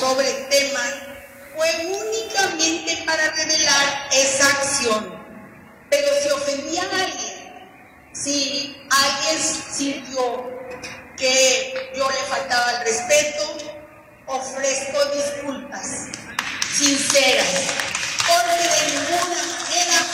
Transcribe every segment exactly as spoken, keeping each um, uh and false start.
sobre el tema fue únicamente para revelar esa acción. Pero si ofendía a alguien, si alguien sintió que yo le faltaba el respeto, ofrezco disculpas sinceras, porque de ninguna manera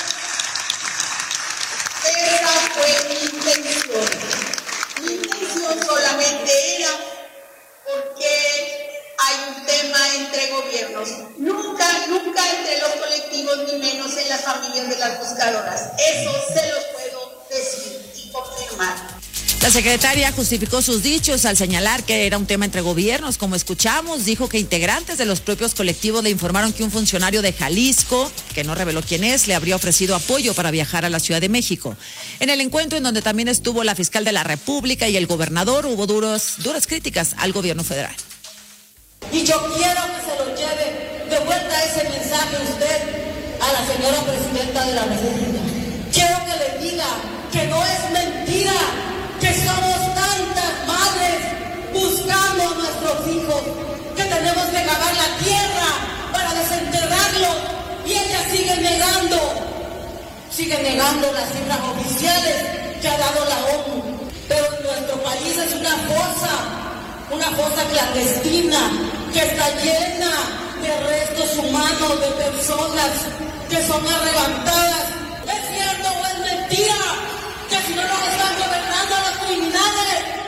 esa fue mi intención. Mi intención solamente era porque hay un tema entre gobiernos, nunca, nunca entre los colectivos, ni menos en las familias de las buscadoras. Eso se los puedo decir y confirmar. La secretaria justificó sus dichos al señalar que era un tema entre gobiernos. Como escuchamos, dijo que integrantes de los propios colectivos le informaron que un funcionario de Jalisco, que no reveló quién es, le habría ofrecido apoyo para viajar a la Ciudad de México. En el encuentro, en donde también estuvo la fiscal de la República y el gobernador, hubo duros, duras críticas al gobierno federal. Y yo quiero que se lo lleve de vuelta ese mensaje usted a la señora presidenta de la República. Quiero que le diga que no es mentira, que somos tantas madres buscando a nuestros hijos, que tenemos que cavar la tierra para desenterrarlos, y ella sigue negando, sigue negando las cifras oficiales que ha dado la ONU. Pero nuestro país es una fosa, una fosa clandestina que está llena de restos humanos, de personas que son arrebatadas. ¿Es cierto o es mentira que si no nos están gobernando los criminales,